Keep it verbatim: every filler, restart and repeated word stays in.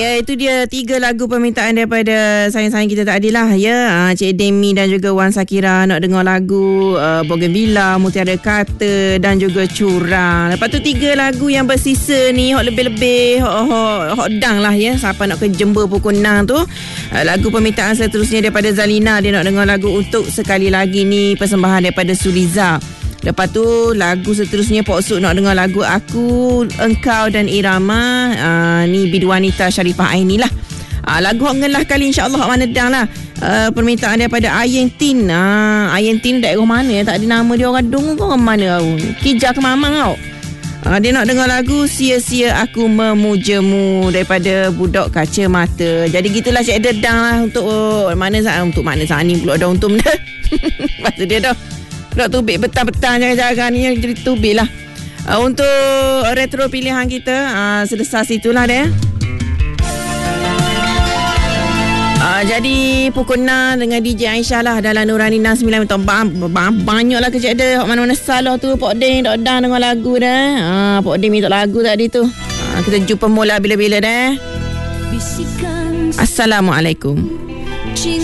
Ya, itu dia tiga lagu permintaan daripada sayang-sayang kita tadi lah ya. Uh, Cik Demi dan juga Wan Sakira nak dengar lagu uh, Bougainvillea, Mutiara Kata dan juga Curang. Lepas tu tiga lagu yang bersisa ni hot lebih-lebih hot, hot, hot dang lah ya. Siapa nak ke Jember pukul enam tu. Uh, lagu permintaan seterusnya daripada Zalina, dia nak dengar lagu Untuk Sekali Lagi ni, persembahan daripada Suliza. Lepas tu lagu seterusnya Pok Suk nak dengar lagu Aku, Engkau dan Irama. uh, Ni Biduanita Syarifah Aini lah. uh, Lagu hok ngelah kali insyaAllah hok mana dang lah. uh, Permintaan daripada Ayen Tin. uh, Ayen Tin daerah mana ya? Tak ada nama dia, orang Dung ke orang mana tau. Kija ke Mamang tau. uh, Dia nak dengar lagu Sia-Sia Aku Memujamu daripada Budak Kaca Mata. Jadi gitulah Cik Dedang lah. Untuk oh, mana saat Untuk mana saat ni pula dah untung dah. Lepas tu dia dah nak tubik betang-betang jangan-jangan ni jadi tubik lah. uh, Untuk retro pilihan kita, uh, sedesar situlah dia. uh, Jadi pukul enam dengan D J Aisyah lah dalam Nurani enam sembilan. Banyak lah kerja ada mana-mana salah tu. Pok Ding tak dah dengar lagu dah. uh, Pok Ding minta lagu tadi tu. uh, Kita jumpa mula bila-bila dah. Assalamualaikum.